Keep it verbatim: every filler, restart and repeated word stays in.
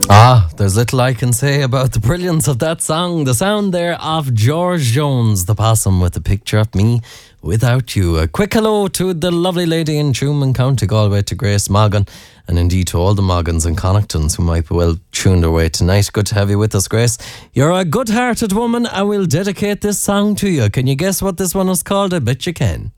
Ah, there's little I can say about the brilliance of that song. The sound there of George Jones, the possum, with a picture of me without you. A quick hello to the lovely lady in Truman, County Galway, to Grace Morgan, and indeed to all the Morgans and Connachtons who might be well tuned away tonight. Good to have you with us, Grace. You're a good-hearted woman, and we'll dedicate this song to you. Can you guess what this one is called? I bet you can.